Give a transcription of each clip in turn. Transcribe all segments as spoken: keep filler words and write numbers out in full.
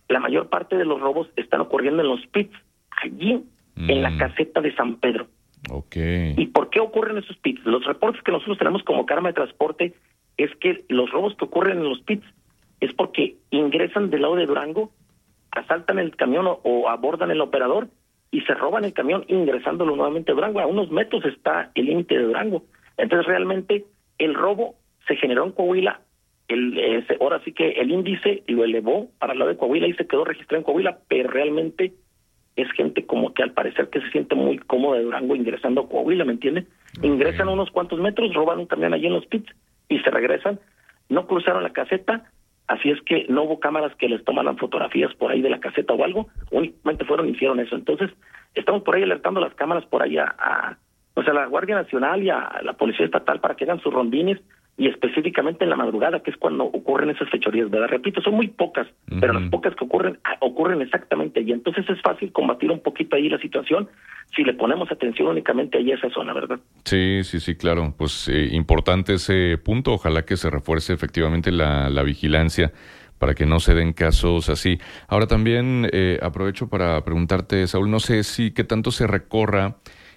la mayor parte de los robos están ocurriendo en los pits, allí mm. en la caseta de San Pedro. Okay. ¿Y por qué ocurren esos pits? Los reportes que nosotros tenemos como Karma de Transporte es que los robos que ocurren en los pits es porque ingresan del lado de Durango, asaltan el camión o, o abordan el operador y se roban el camión ingresándolo nuevamente a Durango. A unos metros está el límite de Durango. Entonces realmente el robo se generó en Coahuila, el, eh, ahora sí que el índice lo elevó para el lado de Coahuila y se quedó registrado en Coahuila, pero realmente es gente como que al parecer que se siente muy cómoda de Durango ingresando a Coahuila, ¿me entiende? Okay. Ingresan unos cuantos metros, roban un camión allí en los pits y se regresan. No cruzaron la caseta, así es que no hubo cámaras que les tomaran fotografías por ahí de la caseta o algo, únicamente fueron y hicieron eso. Entonces, estamos por ahí alertando las cámaras por ahí a, a, o sea, a la Guardia Nacional y a la Policía Estatal para que hagan sus rondines y específicamente en la madrugada, que es cuando ocurren esas fechorías, ¿verdad? Repito, son muy pocas, uh-huh. pero las pocas que ocurren, ocurren exactamente allí. Entonces es fácil combatir un poquito ahí la situación si le ponemos atención únicamente ahí a esa zona, ¿verdad? Sí, sí, sí, claro. Pues eh, importante ese punto. Ojalá que se refuerce efectivamente la, la vigilancia para que no se den casos así. Ahora también eh, aprovecho para preguntarte, Saúl, no sé si qué tanto se recorra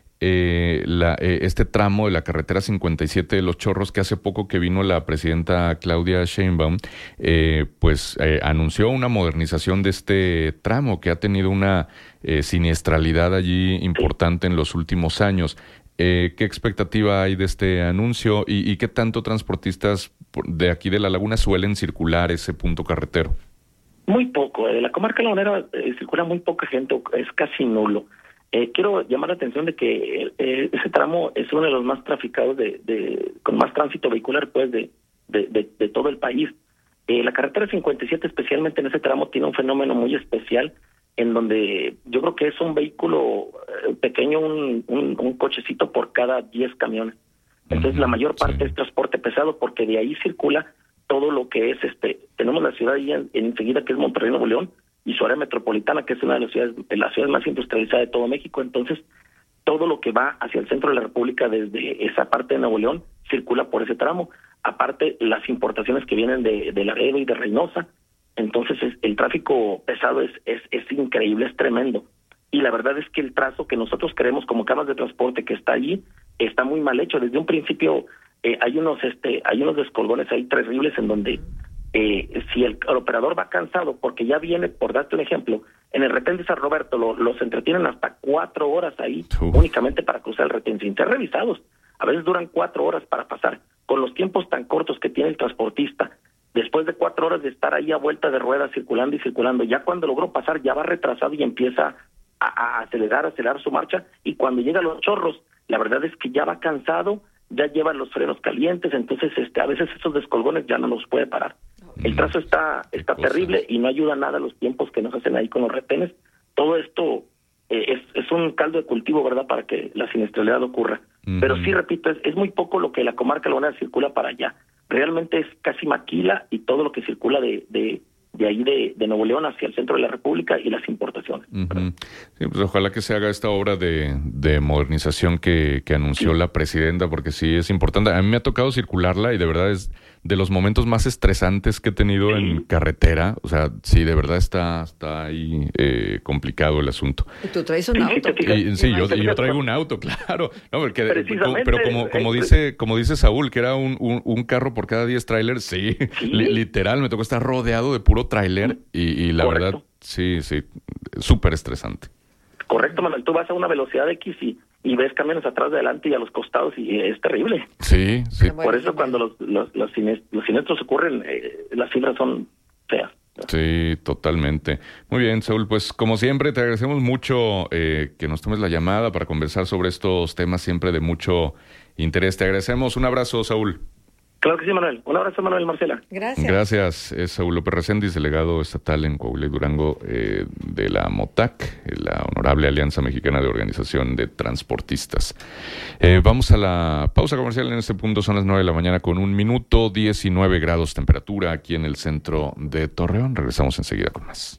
Eh, la, eh, este tramo de la carretera cincuenta y siete de Los Chorros, que hace poco que vino la presidenta Claudia Sheinbaum, eh, pues eh, anunció una modernización de este tramo que ha tenido una eh, siniestralidad allí importante en los últimos años. Eh, ¿Qué expectativa hay de este anuncio y, y qué tanto transportistas de aquí de La Laguna suelen circular ese punto carretero? Muy poco. De la comarca lagunera eh, circula muy poca gente, es casi nulo. Eh, quiero llamar la atención de que eh, ese tramo es uno de los más traficados, de, de con más tránsito vehicular pues de, de, de, de todo el país. Eh, la carretera cincuenta y siete, especialmente en ese tramo, tiene un fenómeno muy especial en donde yo creo que es un vehículo eh, pequeño, un, un, un cochecito por cada diez camiones. Entonces uh-huh, la mayor parte sí. es transporte pesado porque de ahí circula todo lo que es, este tenemos la ciudad ahí en, enseguida que es Monterrey, Nuevo León, y su área metropolitana, que es una de las ciudades, de las ciudades más industrializadas de todo México. Entonces, todo lo que va hacia el centro de la República desde esa parte de Nuevo León circula por ese tramo. Aparte, las importaciones que vienen de, de Laredo y de Reynosa. Entonces, es, el tráfico pesado es, es, es increíble, es tremendo. Y la verdad es que el trazo que nosotros creemos como camas de transporte que está allí está muy mal hecho. Desde un principio eh, hay unos este hay unos descolgones ahí terribles en donde Eh, si el, el operador va cansado porque ya viene, por darte un ejemplo, en el retén de San Roberto lo, los entretienen hasta cuatro horas ahí Uf. únicamente para cruzar el retén sin ser revisados. A veces duran cuatro horas para pasar. Con los tiempos tan cortos que tiene el transportista, después de cuatro horas de estar ahí a vuelta de ruedas circulando y circulando, ya cuando logró pasar ya va retrasado y empieza a, a acelerar, acelerar su marcha, y cuando llega a Los Chorros, la verdad es que ya va cansado, ya lleva los frenos calientes, entonces este a veces esos descolgones ya no los puede parar. El trazo está está terrible y no ayuda nada a los tiempos que nos hacen ahí con los retenes. Todo esto eh, es, es un caldo de cultivo, ¿verdad?, para que la siniestralidad ocurra. Uh-huh. Pero sí, repito, es, es muy poco lo que la comarca lagunera circula para allá. Realmente es casi Maquila y todo lo que circula de, de, de ahí de, de Nuevo León hacia el centro de la República y las importaciones. Uh-huh. Sí, pues ojalá que se haga esta obra de, de modernización que, que anunció sí. la presidenta, porque sí es importante. A mí me ha tocado circularla y de verdad es de los momentos más estresantes que he tenido sí. en carretera. O sea, sí, de verdad está, está ahí eh, complicado el asunto. Y tú traes un auto. Y, sí, yo, yo traigo un auto, claro. No, porque, como, pero como, como dice como dice Saúl, que era un, un, un carro por cada diez trailers, sí, sí. Li, literal, me tocó estar rodeado de puro trailer y, y la Correcto. verdad, sí, sí, súper estresante. Correcto, Manuel, tú vas a una velocidad X y, y ves camiones atrás, de adelante y a los costados y es terrible. Sí, sí. Por eso cuando los los, los, siniestros, los siniestros ocurren, eh, las cifras son feas. Sí, totalmente. Muy bien, Saúl, pues como siempre te agradecemos mucho eh, que nos tomes la llamada para conversar sobre estos temas siempre de mucho interés. Te agradecemos. Un abrazo, Saúl. Claro que sí, Manuel. Un abrazo, Manuel, Marcela. Gracias. Gracias. Es Saúl López Reséndiz, delegado estatal en Coahuila y Durango eh, de la MOTAC, la Honorable Alianza Mexicana de Organización de Transportistas. Eh, vamos a la pausa comercial. En este punto son las nueve de la mañana con un minuto, diecinueve grados temperatura aquí en el centro de Torreón. Regresamos enseguida con más.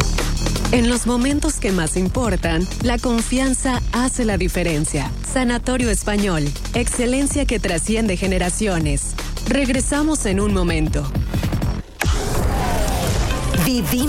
En los momentos que más importan, la confianza hace la diferencia. Sanatorio Español, excelencia que trasciende generaciones. Regresamos en un momento. Vivimos